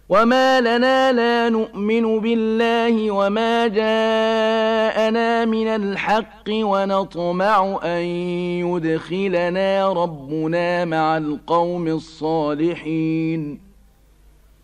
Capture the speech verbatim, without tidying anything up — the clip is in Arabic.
وما لنا لا نؤمن بالله وما جاءنا من الحق ونطمع أن يدخلنا ربنا مع القوم الصالحين